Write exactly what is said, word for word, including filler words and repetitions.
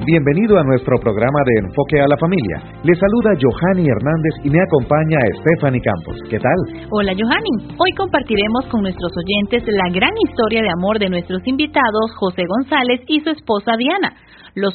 Bienvenido a nuestro programa de Enfoque a la Familia. Le saluda Johanny Hernández y me acompaña Stephanie Campos. ¿Qué tal? Hola Johanny. Hoy compartiremos con nuestros oyentes la gran historia de amor de nuestros invitados José González y su esposa Diana. Los